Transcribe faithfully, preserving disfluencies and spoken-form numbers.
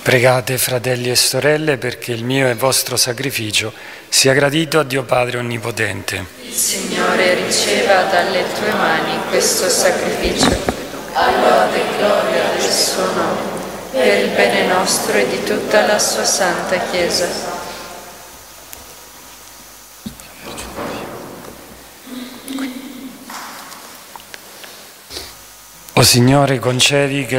Pregate, fratelli e sorelle, perché il mio e vostro sacrificio sia gradito a Dio Padre Onnipotente. Il Signore riceva dalle tue mani questo sacrificio, a lode e gloria del suo nome, per il bene nostro e di tutta la sua santa Chiesa. O Signore, concedi che